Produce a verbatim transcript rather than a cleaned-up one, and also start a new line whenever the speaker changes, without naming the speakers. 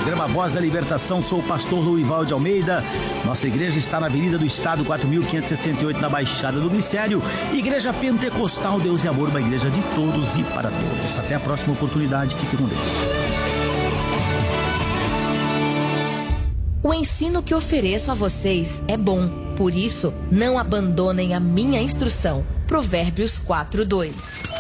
Programa Voz da Libertação, sou o pastor Lourival de Almeida. Nossa igreja está na Avenida do Estado, quatro mil quinhentos e sessenta e oito, na Baixada do Glicério. Igreja Pentecostal Deus e Amor, uma igreja de todos e para todos. Até a próxima oportunidade, fique com Deus.
O ensino que ofereço a vocês é bom, por isso não abandonem a minha instrução. Provérbios quatro, dois.